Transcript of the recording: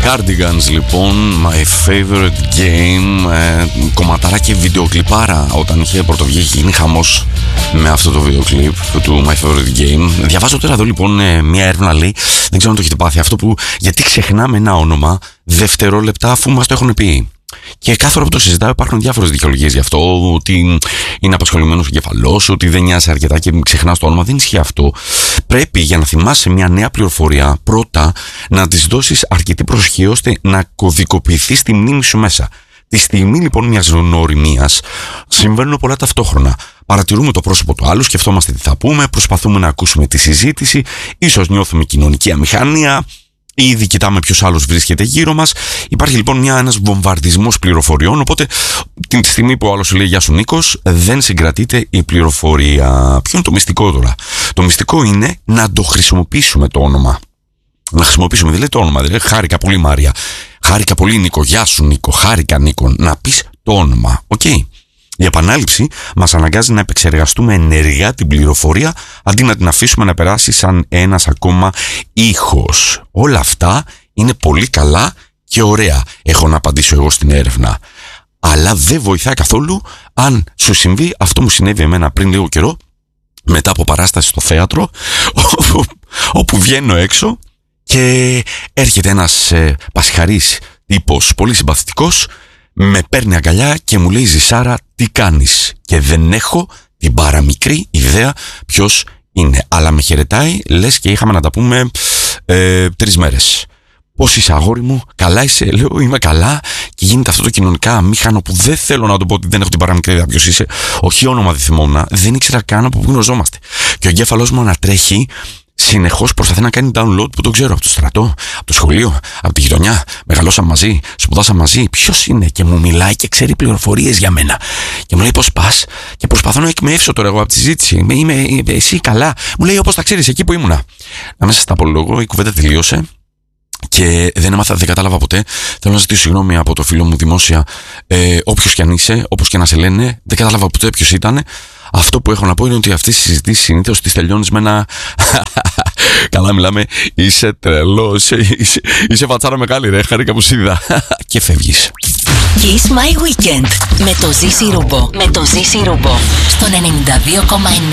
Cardigans λοιπόν, My Favorite Game, κομματάρα και βιντεοκλιπάρα. Όταν είχε πρωτοβγεί, είχε γίνει χαμός με αυτό το βιντεοκλιπ του My Favorite Game. Διαβάζω τώρα εδώ λοιπόν μια έρευνα, λέει, δεν ξέρω αν το έχετε πάθει αυτό, που γιατί ξεχνάμε ένα όνομα δευτερόλεπτα αφού μας το έχουν πει. Και κάθε φορά που το συζητάω υπάρχουν διάφορες δικαιολογίες γι' αυτό. Ότι είναι απασχολημένος ο εγκεφαλός, ότι δεν νοιάζει αρκετά και ξεχνάς το όνομα. Δεν ισχύει αυτό. Πρέπει για να θυμάσαι μια νέα πληροφορία πρώτα να της δώσεις αρκετή προσοχή ώστε να κωδικοποιηθεί στη μνήμη σου μέσα. Τη στιγμή λοιπόν μιας γνωριμίας συμβαίνουν πολλά ταυτόχρονα. Παρατηρούμε το πρόσωπο του άλλου, σκεφτόμαστε τι θα πούμε, προσπαθούμε να ακούσουμε τη συζήτηση, ίσως νιώθουμε κοινωνική αμηχανία. Ήδη κοιτάμε ποιος άλλος βρίσκεται γύρω μας. Υπάρχει λοιπόν ένας βομβαρδισμός πληροφοριών. Οπότε την στιγμή που ο άλλος σου λέει «Γεια σου Νίκος», δεν συγκρατείται η πληροφορία. Ποιο είναι το μυστικό τώρα? Το μυστικό είναι να το χρησιμοποιήσουμε το όνομα. Να χρησιμοποιήσουμε δηλαδή το όνομα. Δηλαδή, χάρηκα πολύ Μάρια. Χάρηκα πολύ Νίκο. Γεια σου Νίκο. Χάρηκα Νίκο. Να πεις το όνομα. Οκ. Η επανάληψη μας αναγκάζει να επεξεργαστούμε ενεργά την πληροφορία αντί να την αφήσουμε να περάσει σαν ένας ακόμα ήχος. Όλα αυτά είναι πολύ καλά και ωραία, έχω να απαντήσω εγώ στην έρευνα. Αλλά δεν βοηθάει καθόλου αν σου συμβεί αυτό μου συνέβη εμένα πριν λίγο καιρό, μετά από παράσταση στο θέατρο, όπου βγαίνω έξω και έρχεται ένας πασχαρής τύπος πολύ συμπαθητικός, με παίρνει αγκαλιά και μου λέει «Ζησάρα, τι κάνεις?» Και δεν έχω την παραμικρή ιδέα ποιος είναι. Αλλά με χαιρετάει, λες και είχαμε να τα πούμε 3 μέρες. Πώς είσαι αγόρι μου? Καλά είσαι? Λέω είμαι καλά. Και γίνεται αυτό το κοινωνικά αμήχανο που δεν θέλω να το πω ότι δεν έχω την παραμικρή ιδέα ποιος είσαι. Όχι όνομα δεν θυμόμουν, δεν ήξερα καν από πού γνωριζόμαστε. Και ο εγκέφαλός μου ανατρέχει. Συνεχώς προσπαθεί να κάνει download που το ξέρω από το στρατό, από το σχολείο, από τη γειτονιά. Μεγαλώσαμε μαζί, σπουδάσαμε μαζί. Ποιος είναι? Και μου μιλάει και ξέρει πληροφορίες για μένα. Και μου λέει πώς πας? Και προσπαθώ να εκμεύσω τώρα εγώ από τη συζήτηση. Είμαι εσύ καλά? Μου λέει όπως τα ξέρεις εκεί που ήμουνα. Να μέσα στα απολογώ, η κουβέντα τελείωσε. Και δεν κατάλαβα ποτέ. Θέλω να ζητήσω συγγνώμη από το φίλο μου δημόσια. Όποιος κι αν είσαι, όπως και να σε λένε, δεν κατάλαβα ποτέ ποιος ήταν. Αυτό που έχω να πω είναι ότι αυτές τις συζητήσεις συνήθως τις τελειώνεις με ένα καλά μιλάμε, είσαι τρελός, είσαι φατσάρα μεγάλη ρε, χαρήκα που σ' είδα. Και φεύγεις. Kiss My Weekend με το Ζήση Ρούμπο. Στον 92,9.